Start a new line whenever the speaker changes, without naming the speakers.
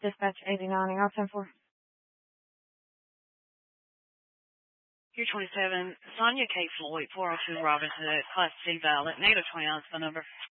Dispatch 89, I'll 10-4.
Pier 27, Sonia K. Floyd, 402 Robinson, Class C valid, negative 29 is the number.